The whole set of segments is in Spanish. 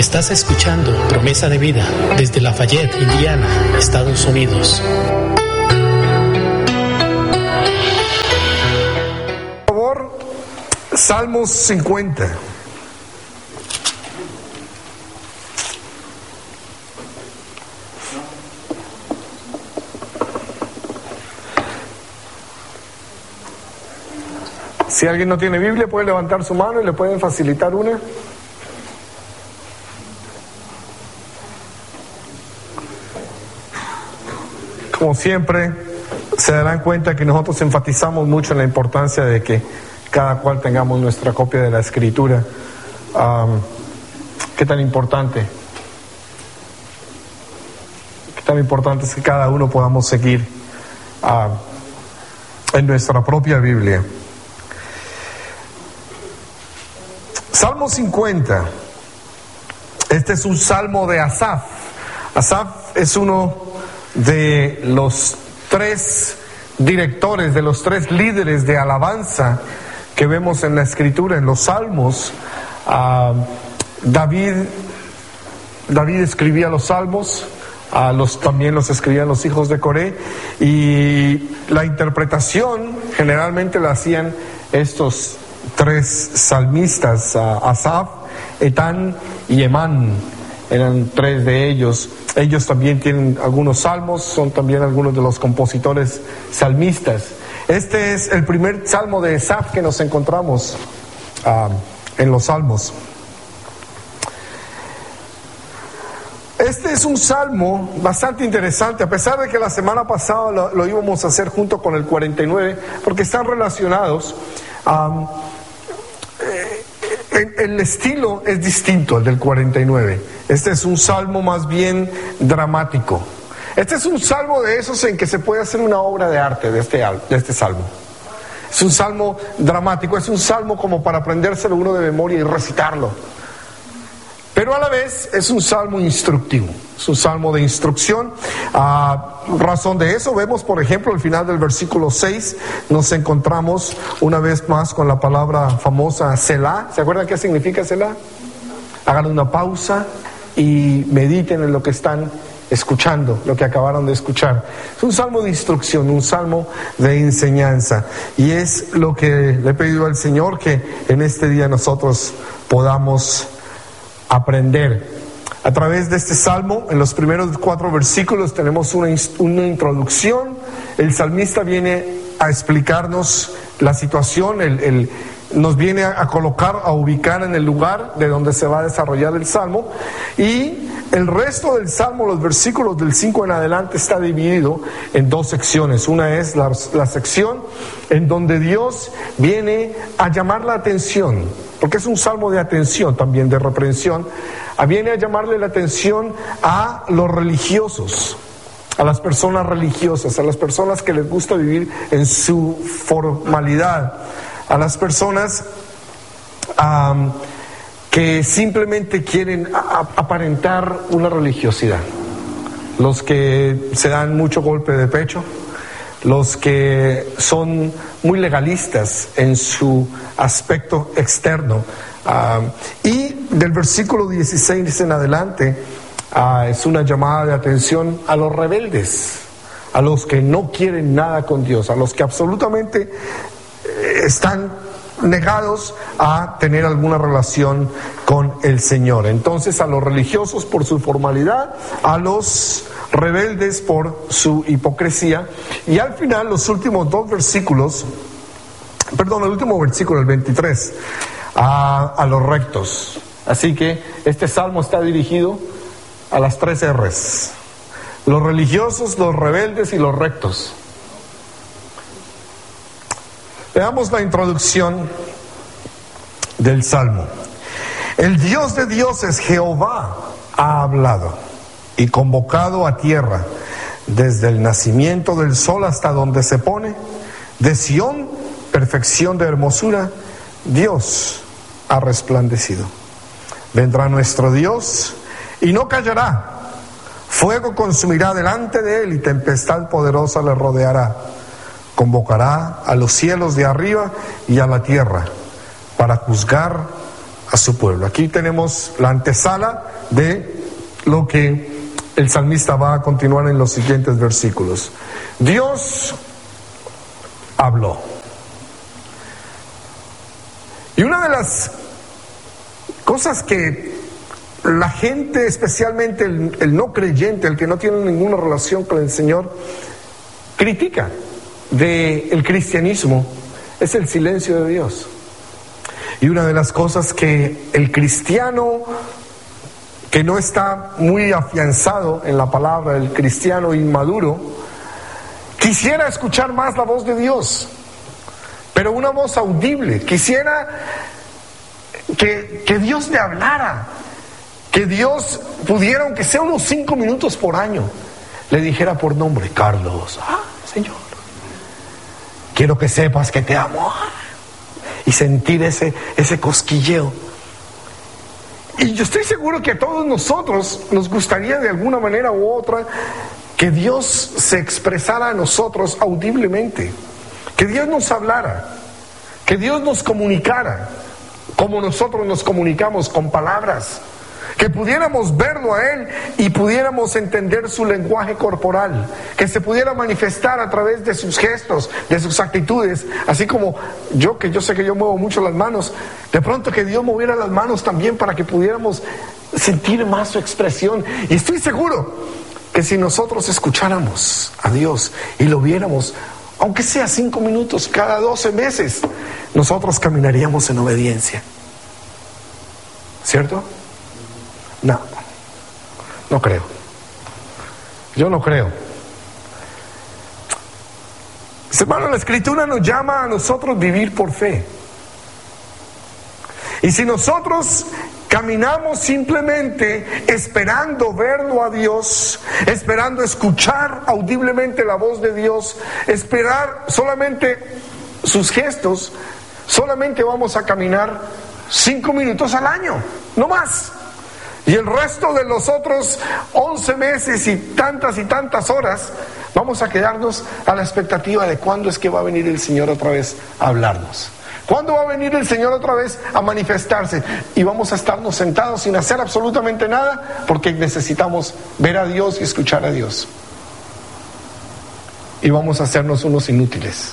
Estás escuchando Promesa de Vida desde Lafayette, Indiana, Estados Unidos. Por favor, Salmos 50. Si alguien no tiene Biblia, puede levantar su mano y le pueden facilitar una. Como siempre, se darán cuenta que nosotros enfatizamos mucho en la importancia de que cada cual tengamos nuestra copia de la Escritura. ¿Qué tan importante? ¿Qué tan importante es que cada uno podamos seguir en nuestra propia Biblia? Salmo 50. Este es un salmo de Asaf. Asaf es uno de los 3 directores, de los 3 líderes de alabanza que vemos en la Escritura, en los Salmos. David escribía los Salmos, también los escribían los hijos de Coré, y la interpretación generalmente la hacían estos 3 salmistas, Asaf, Etán y Emán. Eran 3 de ellos. Ellos también tienen algunos salmos, son también algunos de los compositores salmistas. Este es el primer salmo de Asaf que nos encontramos en los salmos. Este es un salmo bastante interesante, a pesar de que la semana pasada lo íbamos a hacer junto con el 49, porque están relacionados. El estilo es distinto al del 49. Este es un salmo más bien dramático. Este es un salmo de esos en que se puede hacer una obra de arte de este salmo. Es un salmo dramático, es un salmo como para aprendérselo uno de memoria y recitarlo. Pero a la vez es un salmo instructivo, es un salmo de instrucción. Razón de eso, vemos por ejemplo al final del versículo 6, nos encontramos una vez más con la palabra famosa Selah. ¿Se acuerdan qué significa Selah? Hagan una pausa y mediten en lo que están escuchando, lo que acabaron de escuchar. Es un salmo de instrucción, un salmo de enseñanza, y es lo que le he pedido al Señor, que en este día nosotros podamos aprender. A través de este salmo, en los primeros 4 versículos tenemos una introducción. El salmista viene a explicarnos la situación, nos viene a colocar, a ubicar en el lugar de donde se va a desarrollar el salmo, y el resto del salmo, los versículos del 5 en adelante, está dividido en 2 secciones. Una es la sección en donde Dios viene a llamar la atención, porque es un salmo de atención, también de reprensión. Viene a llamarle la atención a los religiosos, a las personas religiosas, a las personas que les gusta vivir en su formalidad, a las personas que simplemente quieren aparentar una religiosidad, los que se dan mucho golpe de pecho, los que son muy legalistas en su aspecto externo. Y del versículo 16 en adelante es una llamada de atención a los rebeldes, a los que no quieren nada con Dios, a los que absolutamente están negados a tener alguna relación con el Señor. Entonces, a los religiosos por su formalidad, a los rebeldes por su hipocresía, y al final los últimos 2 versículos, el último versículo, el 23, a los rectos. Así que este salmo está dirigido a las 3 R's: los religiosos, los rebeldes y los rectos. Veamos la introducción del salmo. El Dios de dioses, Jehová, ha hablado y convocado a tierra, desde el nacimiento del sol hasta donde se pone. De Sión, perfección de hermosura, Dios ha resplandecido. Vendrá nuestro Dios y no callará. Fuego consumirá delante de él y tempestad poderosa le rodeará. Convocará a los cielos de arriba y a la tierra para juzgar a su pueblo. Aquí tenemos la antesala de lo que el salmista va a continuar en los siguientes versículos. Dios habló. Y una de las cosas que la gente, especialmente el no creyente, el que no tiene ninguna relación con el Señor, critica del cristianismo, es el silencio de Dios. Y una de las cosas que el cristiano que no está muy afianzado en la palabra, el cristiano inmaduro, quisiera escuchar más la voz de Dios, pero una voz audible. Quisiera que Dios le hablara, que Dios pudiera, aunque sea unos 5 minutos por año, le dijera por nombre: Carlos, Señor, quiero que sepas que te amo, y sentir ese cosquilleo. Y yo estoy seguro que a todos nosotros nos gustaría de alguna manera u otra que Dios se expresara a nosotros audiblemente, que Dios nos hablara, que Dios nos comunicara como nosotros nos comunicamos, con palabras, que pudiéramos verlo a Él y pudiéramos entender su lenguaje corporal, que se pudiera manifestar a través de sus gestos, de sus actitudes, así como yo sé que yo muevo mucho las manos, de pronto que Dios moviera las manos también para que pudiéramos sentir más su expresión. Y estoy seguro que si nosotros escucháramos a Dios y lo viéramos, aunque sea 5 minutos cada 12 meses, nosotros caminaríamos en obediencia. ¿Cierto? No creo. Yo no creo. Hermano, la Escritura nos llama a nosotros vivir por fe. Y si nosotros caminamos simplemente esperando verlo a Dios, esperando escuchar audiblemente la voz de Dios, esperar solamente sus gestos, solamente vamos a caminar 5 minutos al año, no más. Y el resto de los otros 11 meses y tantas horas vamos a quedarnos a la expectativa de cuándo es que va a venir el Señor otra vez a hablarnos. ¿Cuándo va a venir el Señor otra vez a manifestarse? Y vamos a estarnos sentados sin hacer absolutamente nada porque necesitamos ver a Dios y escuchar a Dios. Y vamos a hacernos unos inútiles.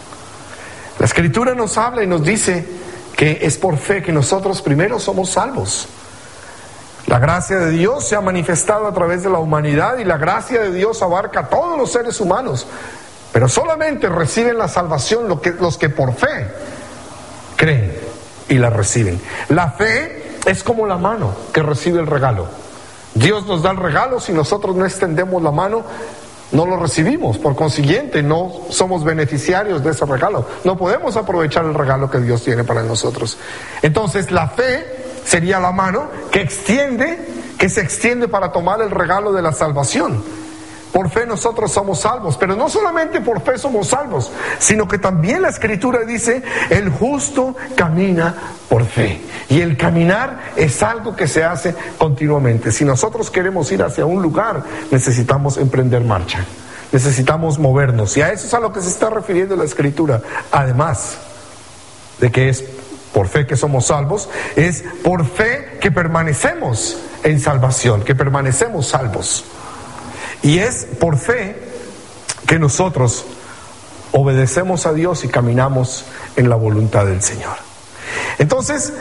La Escritura nos habla y nos dice que es por fe que nosotros primero somos salvos. La gracia de Dios se ha manifestado a través de la humanidad y la gracia de Dios abarca a todos los seres humanos, pero solamente reciben la salvación los que por fe creen y la reciben. La fe es como la mano que recibe el regalo. Dios nos da el regalo, si nosotros no extendemos la mano, no lo recibimos, por consiguiente no somos beneficiarios de ese regalo, no podemos aprovechar el regalo que Dios tiene para nosotros. Entonces la fe sería la mano que se extiende para tomar el regalo de la salvación. Por fe nosotros somos salvos, pero no solamente por fe somos salvos, sino que también la Escritura dice: el justo camina por fe. Y el caminar es algo que se hace continuamente. Si nosotros queremos ir hacia un lugar, necesitamos emprender marcha, necesitamos movernos, y a eso es a lo que se está refiriendo la Escritura. Además de que es por fe que somos salvos, es por fe que permanecemos en salvación, que permanecemos salvos. Y es por fe que nosotros obedecemos a Dios y caminamos en la voluntad del Señor. Entonces,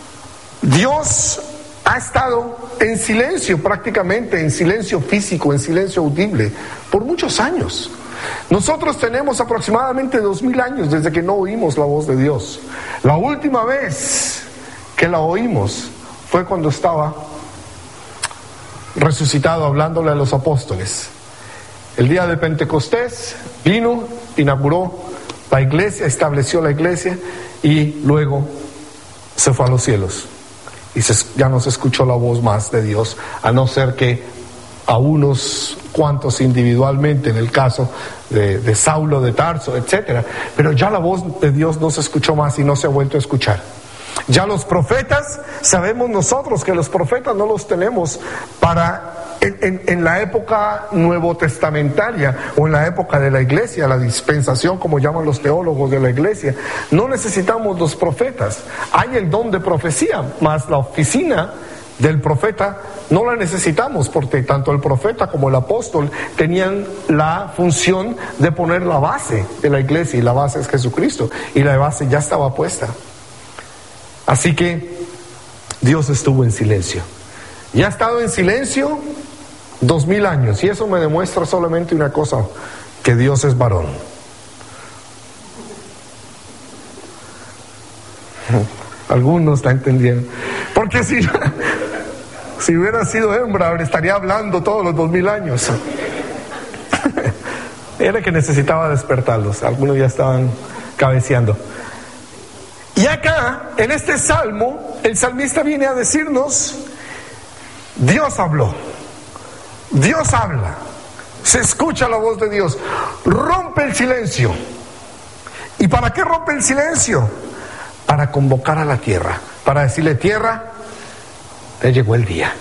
Dios ha estado en silencio, prácticamente en silencio físico, en silencio audible, por muchos años. Nosotros tenemos aproximadamente 2000 años desde que no oímos la voz de Dios. La última vez que la oímos fue cuando estaba resucitado hablándole a los apóstoles. El día de Pentecostés vino, inauguró la iglesia, estableció la iglesia y luego se fue a los cielos. Y ya no se escuchó la voz más de Dios, a no ser que a unos cuantos individualmente, en el caso de Saulo de Tarso, etcétera. Pero ya la voz de Dios no se escuchó más y no se ha vuelto a escuchar. Ya los profetas, sabemos nosotros que los profetas no los tenemos para en la época nuevo testamentaria o en la época de la iglesia, la dispensación, como llaman los teólogos de la iglesia, no necesitamos los profetas. Hay el don de profecía, mas la oficina del profeta no la necesitamos, porque tanto el profeta como el apóstol tenían la función de poner la base de la iglesia, y la base es Jesucristo, y la base ya estaba puesta. Así que Dios estuvo en silencio, y ha estado en silencio 2000 años, y eso me demuestra solamente una cosa: que Dios es varón. Algunos la entendieron, porque si hubiera sido hembra, estaría hablando todos los 2000 años. Era que necesitaba despertarlos, algunos ya estaban cabeceando. Y acá, en este salmo, el salmista viene a decirnos: Dios habló, Dios habla, se escucha la voz de Dios, rompe el silencio. ¿Y para qué rompe el silencio? Para convocar a la tierra, para decirle: tierra, llegó el día.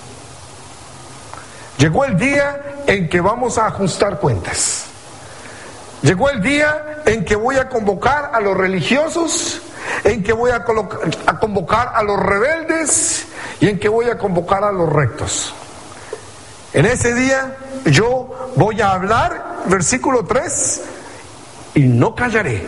Llegó el día en que vamos a ajustar cuentas. Llegó el día en que voy a convocar a los religiosos, en que voy a convocar a los rebeldes y en que voy a convocar a los rectos. En ese día yo voy a hablar, versículo 3, y no callaré.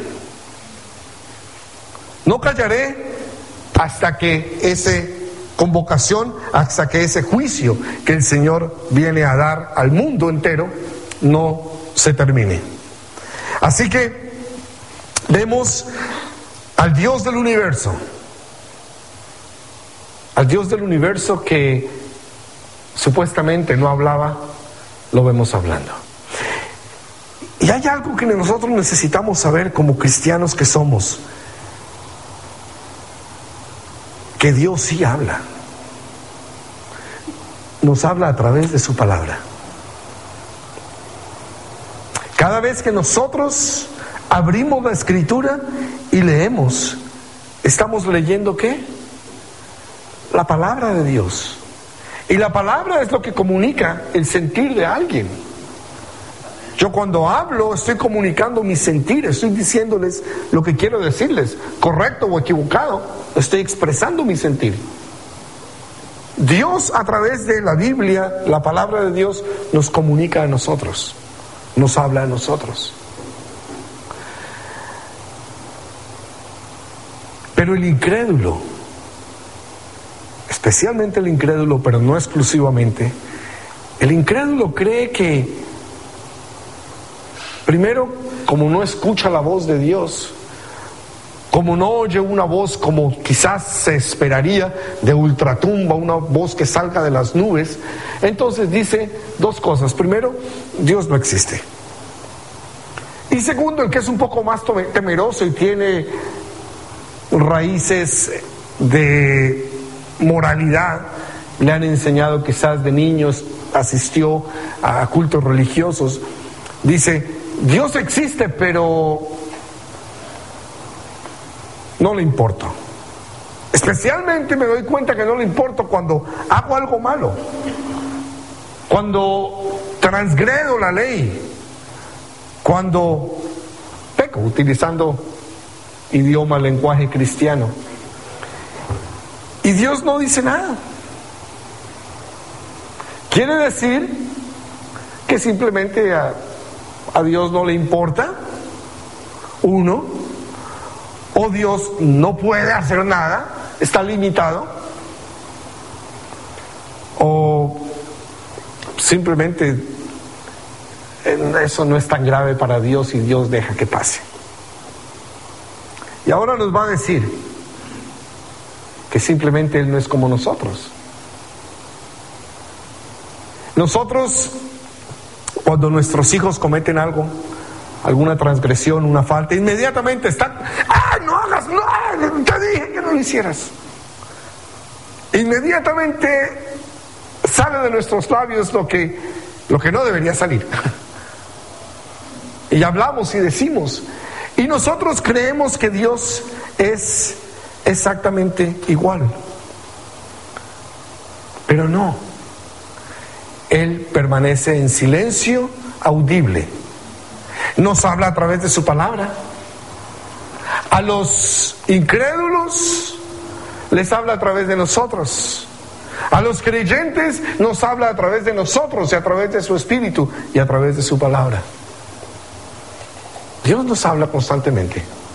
No callaré hasta que esa convocación, hasta que ese juicio que el Señor viene a dar al mundo entero no se termine. Así que vemos al Dios del universo, al Dios del universo que supuestamente no hablaba, lo vemos hablando. Y hay algo que nosotros necesitamos saber como cristianos que somos: que Dios sí habla. Nos habla a través de su palabra. Cada vez que nosotros abrimos la escritura y leemos, estamos leyendo ¿qué? La palabra de Dios. Y la palabra es lo que comunica el sentir de alguien. Yo cuando hablo estoy comunicando mi sentir, estoy diciéndoles lo que quiero decirles, correcto o equivocado, estoy expresando mi sentir. Dios, a través de la Biblia, la palabra de Dios, nos comunica a nosotros, nos habla a nosotros. Pero el incrédulo, especialmente el incrédulo, pero no exclusivamente, el incrédulo cree que, primero, como no escucha la voz de Dios, como no oye una voz como quizás se esperaría de ultratumba, una voz que salga de las nubes, entonces dice dos cosas. Primero, Dios no existe. Y segundo, el que es un poco más temeroso y tiene raíces de moralidad, le han enseñado quizás de niños, asistió a cultos religiosos, dice: Dios existe, pero no le importo. Especialmente me doy cuenta que no le importo cuando hago algo malo, cuando transgredo la ley, cuando peco, utilizando idioma, lenguaje cristiano. Y Dios no dice nada. Quiere decir que simplemente a Dios no le importa, uno, o Dios no puede hacer nada, está limitado, o simplemente eso no es tan grave para Dios y Dios deja que pase. Y ahora nos va a decir que simplemente Él no es como nosotros. Nosotros, cuando nuestros hijos cometen algo, alguna transgresión, una falta, inmediatamente están: ¡ah, no hagas! ¡No! Te dije que no lo hicieras. Inmediatamente sale de nuestros labios lo que no debería salir. Y hablamos y decimos. Y nosotros creemos que Dios es exactamente igual. Pero no. Él permanece en silencio audible. Nos habla a través de su palabra. A los incrédulos les habla a través de nosotros. A los creyentes nos habla a través de nosotros y a través de su Espíritu y a través de su palabra. Dios nos habla constantemente.